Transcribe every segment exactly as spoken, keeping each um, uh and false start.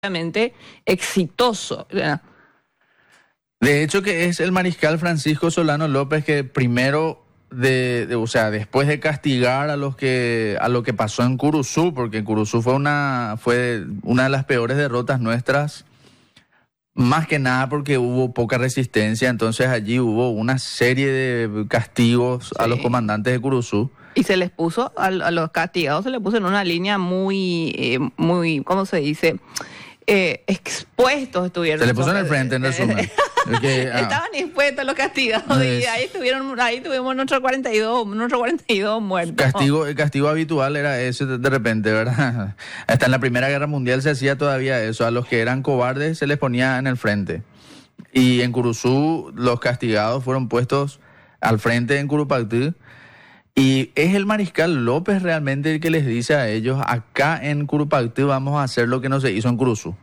realmente exitoso. De hecho, que es el mariscal Francisco Solano López que primero, de, de, o sea, después de castigar a los que a lo que pasó en Curuzú, porque en Curuzú fue una fue una de las peores derrotas nuestras, más que nada porque hubo poca resistencia, entonces allí hubo una serie de castigos sí. a los comandantes de Curuzú. Y se les puso, a, a los castigados se les puso en una línea muy, eh, muy, ¿cómo se dice? Eh, expuestos estuvieron. Se les puso en el frente, en resumen. que, ah. Estaban expuestos los castigados es... y ahí estuvieron, ahí tuvimos nuestros cuarenta y dos, nuestros cuarenta y dos muertos. Castigo, el castigo habitual era ese de repente, ¿verdad? Hasta en la Primera Guerra Mundial se hacía todavía eso. A los que eran cobardes se les ponía en el frente. Y en Curuzú los castigados fueron puestos al frente en Curupactí. Y es el mariscal López realmente el que les dice a ellos, acá en Curupactí vamos a hacer lo que no se hizo en Curuzú.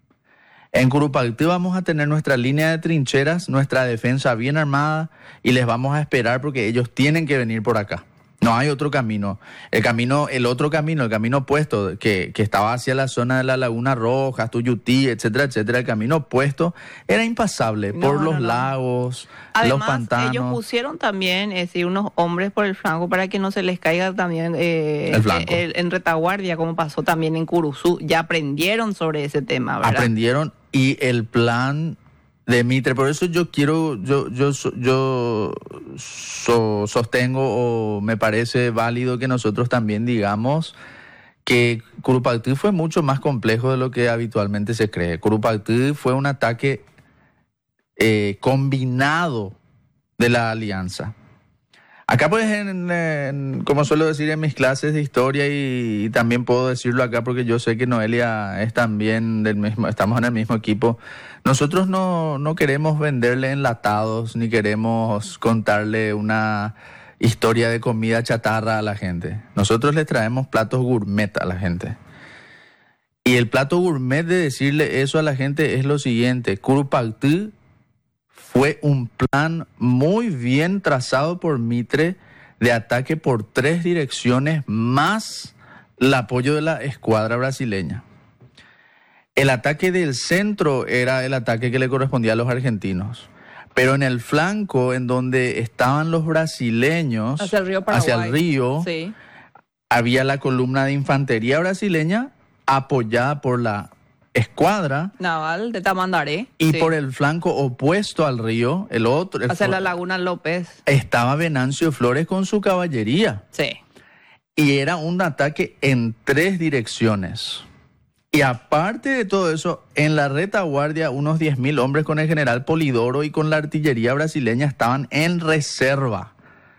En Curupactí vamos a tener nuestra línea de trincheras, nuestra defensa bien armada y les vamos a esperar porque ellos tienen que venir por acá. No hay otro camino. El camino, el otro camino, el camino opuesto, que, que estaba hacia la zona de la Laguna Roja, Tuyutí, etcétera, etcétera, el camino opuesto era impasable no, por no, los no. lagos, Además, los pantanos. Ellos pusieron también es decir, unos hombres por el flanco para que no se les caiga también eh, el flanco. El, en retaguardia, como pasó también en Curuzú. Ya aprendieron sobre ese tema, ¿verdad? Aprendieron y el plan de Mitre, por eso yo quiero, yo, yo, yo so, sostengo o me parece válido que nosotros también digamos que Curupactí fue mucho más complejo de lo que habitualmente se cree. Curupactí fue un ataque eh, combinado de la alianza. Acá pues, en, en, como suelo decir en mis clases de historia y, y también puedo decirlo acá porque yo sé que Noelia es también del mismo, estamos en el mismo equipo. Nosotros no, no queremos venderle enlatados ni queremos contarle una historia de comida chatarra a la gente. Nosotros le traemos platos gourmet a la gente. Y el plato gourmet de decirle eso a la gente es lo siguiente: Curupactí fue un plan muy bien trazado por Mitre de ataque por tres direcciones más el apoyo de la escuadra brasileña. El ataque del centro era el ataque que le correspondía a los argentinos. Pero en el flanco, en donde estaban los brasileños, hacia el río, Paraguay. Hacia el río sí. había la columna de infantería brasileña apoyada por la escuadra naval de Tamandaré. Y sí. por el flanco opuesto al río, el otro... El hacia la Laguna López. Estaba Venancio Flores con su caballería. Sí. Y era un ataque en tres direcciones. Y aparte de todo eso, en la retaguardia, unos diez mil hombres con el general Polidoro y con la artillería brasileña estaban en reserva.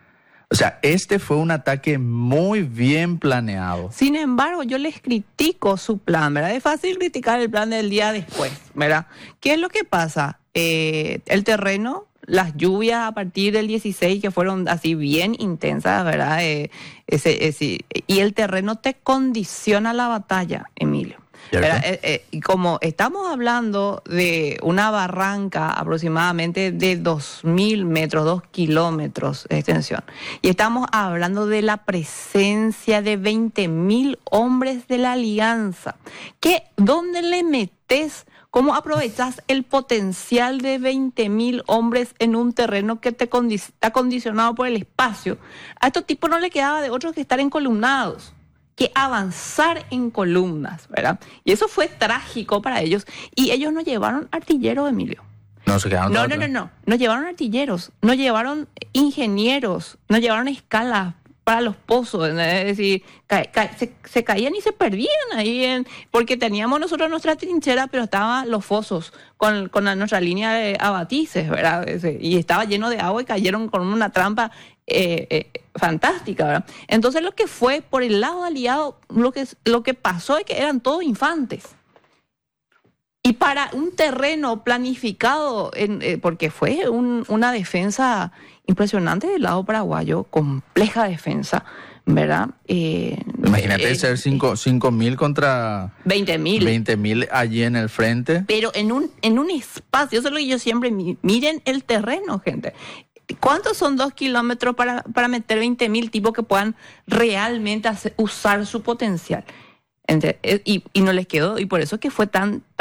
O sea, este fue un ataque muy bien planeado. Sin embargo, yo les critico su plan, ¿verdad? Es fácil criticar el plan del día después, ¿verdad? ¿Qué es lo que pasa? Eh, el terreno, las lluvias a partir del dieciséis que fueron así bien intensas, ¿verdad? Eh, ese, ese, y el terreno te condiciona la batalla, Emilio. Eh, eh, y como estamos hablando de una barranca aproximadamente de dos mil metros, dos kilómetros de extensión, y estamos hablando de la presencia de veinte mil hombres de la alianza, ¿qué, ¿dónde le metes? ¿Cómo aprovechas el potencial de veinte mil hombres en un terreno que te condi- está condicionado por el espacio? A estos tipos no le quedaba de otros que estar encolumnados, que avanzar en columnas, ¿verdad? Y eso fue trágico para ellos. Y ellos no llevaron artilleros, Emilio. No, se quedaron No, no, no, no. No llevaron artilleros, no llevaron ingenieros, no llevaron escalas para los pozos. Es decir, ca- ca- se, se caían y se perdían ahí, en, porque teníamos nosotros nuestra trinchera, pero estaban los fosos con, con la, nuestra línea de abatices, ¿verdad? Y estaba lleno de agua y cayeron con una trampa Eh, eh, fantástica, ¿verdad? Entonces lo que fue por el lado aliado, lo que, lo que pasó es que eran todos infantes. Y para un terreno planificado, en, eh, porque fue un, una defensa impresionante del lado paraguayo, compleja defensa, ¿verdad? Eh, Imagínate eh, ser cinco mil contra veinte mil. veinte mil allí en el frente. Pero en un, en un espacio, eso es lo que yo siempre, miren el terreno, gente. ¿Cuántos son dos kilómetros para, para meter veinte mil tipos que puedan realmente hacer, usar su potencial? Ente- eh, y, y no les quedó, y por eso es que fue tan